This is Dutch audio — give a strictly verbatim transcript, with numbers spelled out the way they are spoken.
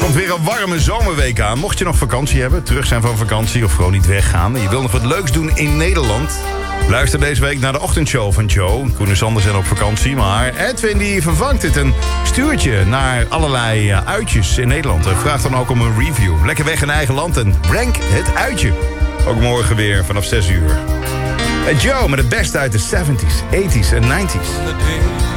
komt weer een warme zomerweek aan. Mocht je nog vakantie hebben, terug zijn van vakantie of gewoon niet weggaan... en je wil nog wat leuks doen in Nederland... luister deze week naar de ochtendshow van Joe. Koen en Sander zijn op vakantie, maar Edwin die vervangt het... en stuurt je naar allerlei uitjes in Nederland. Vraag dan ook om een review. Lekker weg in eigen land en rank het uitje. Ook morgen weer vanaf zes uur. En Joe met het beste uit de zeventies, tachtiger en negentiger.